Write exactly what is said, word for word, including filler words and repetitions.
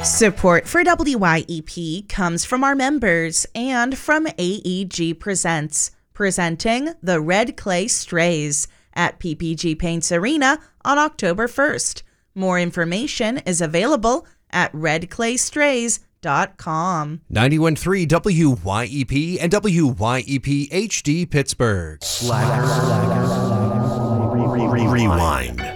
Support for W Y E P comes from our members and from A E G Presents, presenting the Red Clay Strays at P P G Paints Arena on October first. More information is available at red clay strays dot com. ninety-one point three W Y E P and W Y E P H D Pittsburgh. Slacker. Slacker. Rewind.